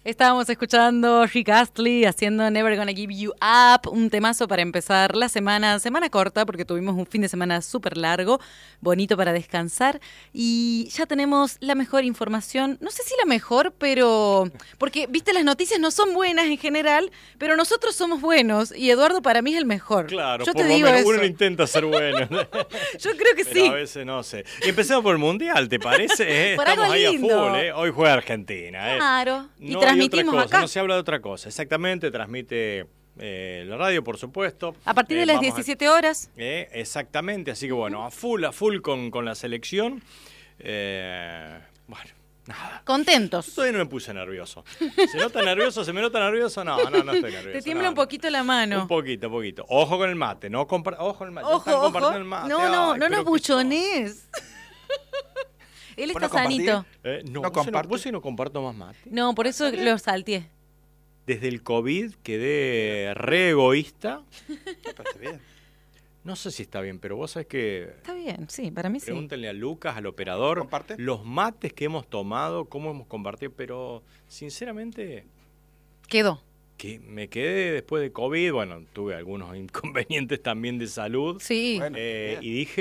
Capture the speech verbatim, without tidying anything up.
Estábamos escuchando Rick Astley haciendo Never Gonna Give You Up, un temazo para empezar la semana, semana corta porque tuvimos un fin de semana súper largo, bonito para descansar y ya tenemos la mejor información, no sé si la mejor, pero porque, viste, las noticias no son buenas en general, pero nosotros somos buenos y Eduardo para mí es el mejor. Claro, Yo por te lo digo menos eso. uno intenta ser bueno. Yo creo que pero sí. a veces no sé. Y empezamos por el Mundial, ¿te parece? Eh, Por Estamos algo ahí lindo. a full, ¿eh? Hoy juega Argentina, ¿eh? Claro, y No hay transmitimos otra cosa, acá. no se habla de otra cosa. Exactamente, transmite eh, la radio, por supuesto. A partir de Eh, las vamos a- diecisiete horas. Eh, exactamente, así que bueno, a full, a full con, con la selección. Eh, bueno, nada. Contentos. Yo todavía no me puse nervioso. ¿Se nota nervioso? ¿Se me nota nervioso? No, no, no estoy nervioso. Te tiembla no, un poquito la mano. Un poquito, un poquito. Ojo con el mate, no compar ojo con el mate. ya Ojo, están ojo. compartiendo el mate. No, no, Ay, no pero nos qué buchones. Él ¿Puedo está sanito. compartir? Eh, no, ¿No vos, no, comparte? vos sí no comparto más mate. No, por eso lo salteé. Desde el COVID quedé re egoísta. Pero está bien. No sé si está bien, pero vos sabés que... Está bien, sí, para mí sí. Pregúntenle a Lucas, al operador, ¿Comparte? los mates que hemos tomado, cómo hemos compartido, pero sinceramente Quedó. que me quedé después de COVID, bueno, tuve algunos inconvenientes también de salud Sí. Bueno, eh, bien. y dije...